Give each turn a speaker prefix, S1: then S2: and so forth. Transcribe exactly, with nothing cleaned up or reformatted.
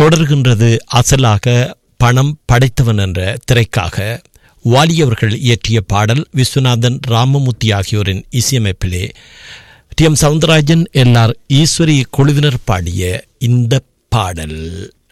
S1: தொடர்கின்றது அசலாக பணம் படைத்தவன் என்ற திரைக்காக வாலி அவர்கள் இயற்றிய பாடல் விஸ்வநாதன் ராமமூர்த்தி ஆகியோரின் இசையமைப்பிலே D M Soundararajan L R Eswari குழுவினர் பாடிய இந்த பாடல்.